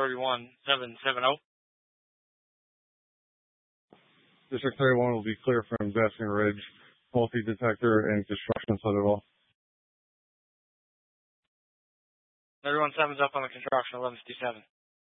31770. District 31 will be clear from Basking Ridge, multi-detector and construction Citadel. 317's up on the construction, 1157.